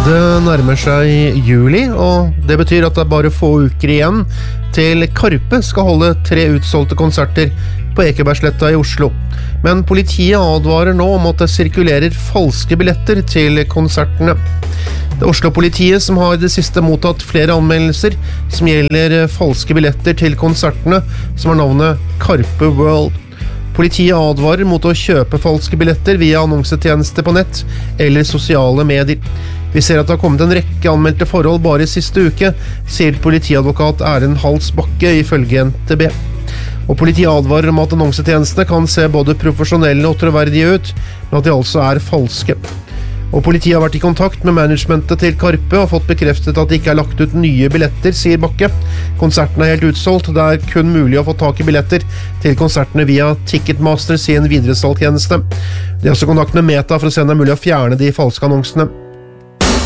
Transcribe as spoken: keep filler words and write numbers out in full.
Det nærmer seg juli, og det betyr at det er bare få uker igjen til Karpe skal holde tre utsolgte konserter på Ekebergsletta i Oslo. Men politiet advarer nå om at det sirkulerer falske billetter til konsertene. Det er Oslo-politiet som har det siste mottatt flere anmeldelser som gjelder falske billetter til konsertene, som har navnet Karpe World. Politiet advarer mot å kjøpe falske billetter via annonsetjenester på nett eller sosiale medier. Vi ser at det har kommet en rekke anmeldte forhold bare i siste uke, sier politiadvokat Erlend Hals Bakke ifølge N T B. Og politiet advarer om at annonsetjenestene kan se både profesjonelle og troverdige ut, men at de altså er falske. Og politiet har vært i kontakt med managementet til Karpe og fått bekreftet at det ikke er lagt ut nye billetter, sier Bakke. Konserten er helt utsolgt, det er kun mulig å få tak i billetter til konsertene via Ticketmaster, sier en videresalgstjeneste. De har også kontakt med Meta for å se om det er mulig å fjerne de falske annonsene.